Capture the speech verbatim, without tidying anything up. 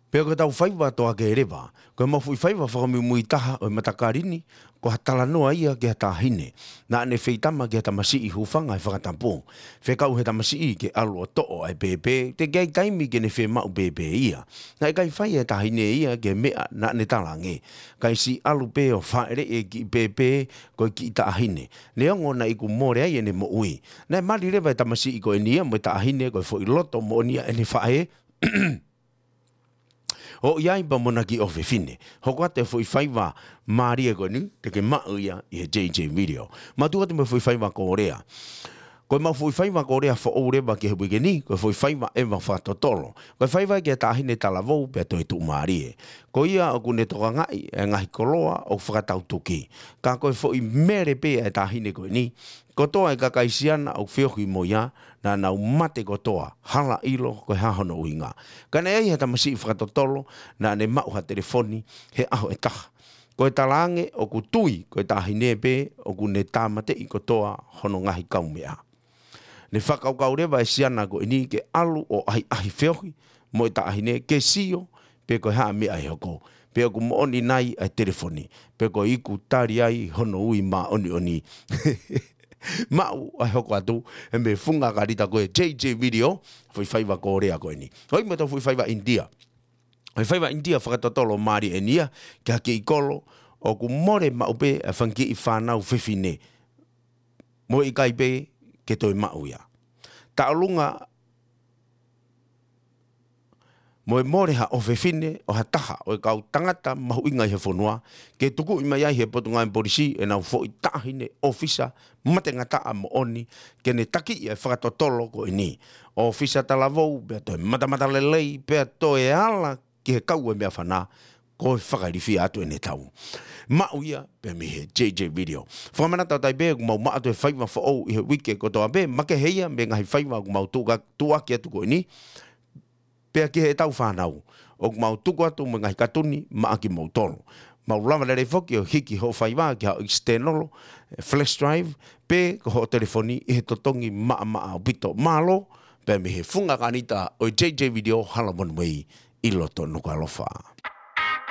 Pea ko tau whaiwa toa ke rewa, ko mau fui whaiwa whakami mui taha o matakarini, ko hatala noa ia ke hata hine, na ane wheitama ke hata masi i hufanga e whakatampo. Whekau he tamasi i ke alu o to'o ai pepe, te gai taimi ke ne whe mau pepe ia. Na e kai whai e tahine ia ke mea na ane talange, kai si alu pe o whaere e ki pepe ko ki ta hine. Ne ongo na iku more ai ene mo ui. Na e mali rewa e tamasi i ko e nia mo ta hine ko e fo i loto mo nia ene whae, o iai ba mona ki ofe fine. Hoko ate fui whaiwa maari e koe ni, te ke mau ia i he J J video. Matua te me fui whaiwa ko orea. Koe mau fui whaiwa ko orea fo orewa ke hebu ke ni, koe fui whaiwa e ma whatotolo. Koe whaiwa ke tahine talavou pe toi tu maari e. Ko ia o kune toka ngai e ngahi koloa o whakatau tuki. Ka koe fo i mere pe e tahine koe ni, ko toa e kakaisiana au whiohi mo ia, na nau mate ko toa, hala ilo koe hahono uinga. Kana ei hata masi i whakatotolo, na ne mau ha telefoni, he aho e taha. Koe talange o ku tui, koe tahine pe, o ku ne tamate i ko toa hono ngahi kaumea. Ne whakaukau rewa e siana ko ini ke alu o ahi ahi whiohi, mo e tahine ke sio, pe koe haa mea e hoko. Pe o ku mo oni nai ai telefoni, pe koe iku tari ai hono ui ma oni oni. Mau ai hoko atu e me funga karita koe J J video fui whaiwa ko rea koe ni. Hoi me to fui whaiwa India. Fui whaiwa India whakatotolo maari e nia ke hake i kolo o ku more maupe e whanki i whanau whiwhine. Mo i kai pe ke toi mau ia. Ta alunga mo e more ha o whiwhine o ha taha o e kau tangata mahu inga i he whanua ke tuku i mai ai he potunga i polisi e nau fo i tahine ofisa mate ngata a mo oni ke ne taki i e whakatotolo ko i ni. Ofisa talavou pia toi matamata lelei pia toi ala ki he kau e mea whana ko e whakairiwhi atu e ne tau. Mau ia pe mi he J J video. Whamana tau tai bea kumau maa atu e whaiwa whaou i he wike ko toa be make heia me ngahi whaiwa kumau tuaki atu ko i ni. Pea ki he tau whanau. O kumau tuku atu me ngahi katuni maa ki mau tolo. Mau lama lere whoki o hiki ho whaiwa ki hao external flash drive pe ko ho telefoni i he totongi maa maa o pito malo pe mi he funga kanita o J J video halamon mei i loto nuka lofa.